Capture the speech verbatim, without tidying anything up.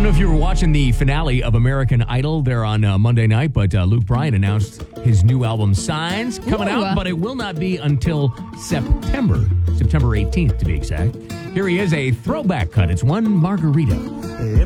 know if you were watching the finale of American Idol there on uh, Monday night, but uh, Luke Bryan announced his new album, Signs, coming Ooh. out, but it will not be until September, September eighteenth to be exact. Here he is, a throwback cut. It's One Margarita.